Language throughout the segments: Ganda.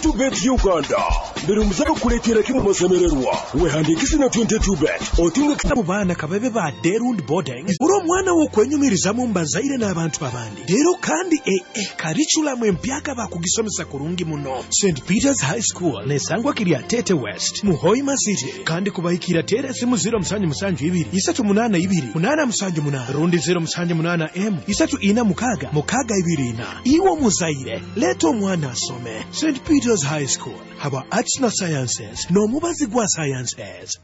22bet Uganda mbere muzaba kuletera kimu masemererwa wehandikisi na 22bet otunge kitabu bana kabebe ba Derund Boarding uro mwana wo kwenyumiriza mu mbazaire n'abantu abandi rero kandi curriculum empyaka bakugisomesa kurungi muno St Peter's High School nesangwa kiri Tete West Muhoima City kandi kubahikira tere simu 072 382 878 rundi 078 isatu ina mukaga ibirina iwo muzaire leto mwana asome St Peter's High School haba arts na sciences no mubazi gwa sciences.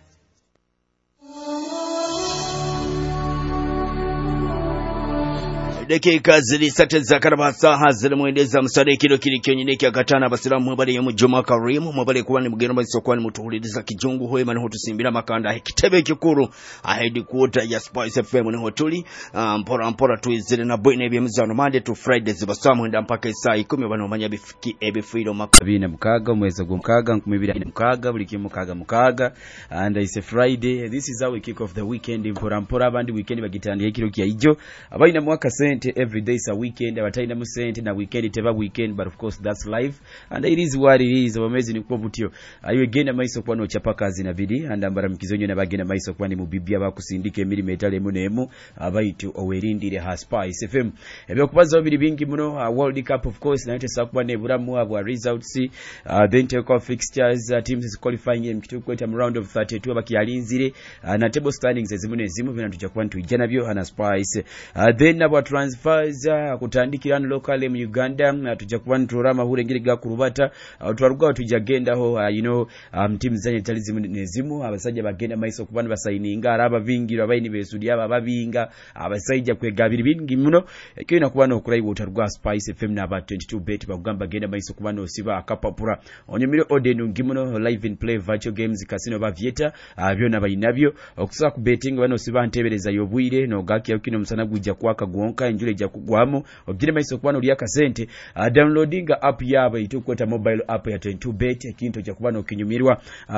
Dakika zili sate za karabasa hazili mwendeza msade kilo kili kionyineki ya katana basilamu mwabale ya mjuma karimu mwabale kuwani mgeno basi sokwani mutuhulidiza kijungu hoye mani hotu simbila makanda kitebe kikuru ahedi kuota ya Spice FM ni hotuli mpora tuizile na bwene ebi mzano Monday to Friday zibasamu mwenda mpaka isaa 10 wano manya bifiki ebi freedom makabine mukaga mweza gumkaga nkumibila mukaga buliki mukaga and it's a Friday. This is how we kick off the weekend mpora abandi weekend bagitandi ekiro kya ijo abaina mwaka every day is a weekend abataina mu sente na weekend teba weekend, but of course that's life and it is what it is. Abamezi nikwo butyo ayo genda maiso kwano chapakazi na bidi and ambara mkizonyo na bagenda maiso kwani mubibya bakusindika emiri metale munemu abaitu owerindire ha Spice FM ebyo kubaza obiri bingi muno World Cup of course na sakwa ne buramu abo results then take off fixtures teams is qualifying in kweta round of 32 abakialinzire na table standings ezimune zimu bina tujakwa ntujana byo ana Spice then abo transfers kutandikirana locally mu Uganda tujakuba nturama hurengire ga kurubata twaruga tujagenda ho team zanye talizimu nezimu abasajja bagenda maiso kubana basayininga araba vingira abayini besudi aba babinga abasajja kwegabiri bingi muno ekyo inakubana okulayiwa otarugwa Spice FM na 22bet bagamba genda maiso kubana osiba akapapura onyumire odenu ngimuno live in play virtual games casino bavieta byona bayinabyo okusa ku betting bano osiba ntebereza yobwire no gaki yakino musana gujja kwaka gwonka enjule ja kugwamu ogire maiso kubano lya kasente downloading app yabo itukweta mobile app ya 22bet ekinto kya kubano kinyumirwa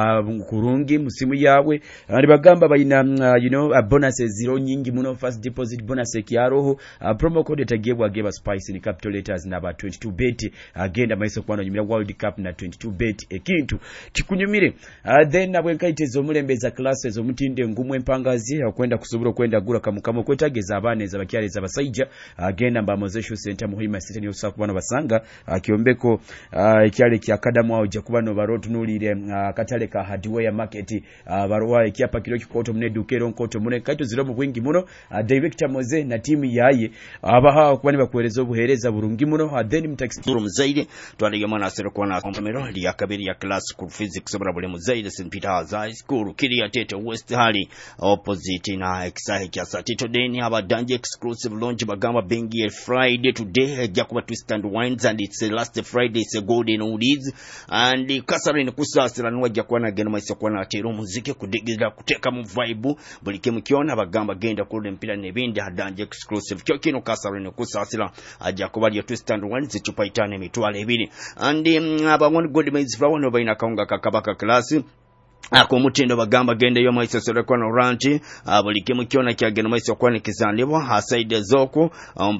kurungi musimu yawe ndi bagamba bayina bonuses zero nyingi muno first deposit bonus ekiaroho promo code tagebwa geba Spice ni capital letters na 22bet agenda maiso kubano nyumira World Cup na 22bet ekintu kikunyumire then nabwe nkaitezo mulembeza classes omutinde ngumwe mpangazi akwenda kusubura kwenda gura kamukamo kwetageza abaneza bakyaleza basaija agenda mbamozesho center muhima city ni usakubano basanga akiombeko ekyale kya kadamu awo jakubano barotu nulire katale ka hardware market barwa ekyapa kilo kikoto mune dukero nkoto mune kaito ziro mu bwingi muno director Moze na timu yaye abaha kubani bakueleza obuhereza burungi muno then mtaxi muzaide twaliga mwana asero kwana komero ya kabiri ya classical physics bra muzaide St Peter's High School kiri ya Tete West Hali opposite na exahe kya satito deni abadanje exclusive launch bagamba bengi Friday today jakuba twist and wines and it's the last Friday, it's a golden oldies and kasarine kusasira nwaje kwana gena maisa kwana atero muziki kudigira kuteka mu vibe bulike mukiona bagamba genda ku mpira nebindi hadanje exclusive kyo kino kasarine kusasira jakuba ya twist and wines chupa itane mitwale ebiri and abawon good mates flower no baina kaunga kakabaka class ako mutindo bagamba gende yo maiso sore kono ranchi bulike mukiona kya gena maiso kwana kizandibwa hasaide zoko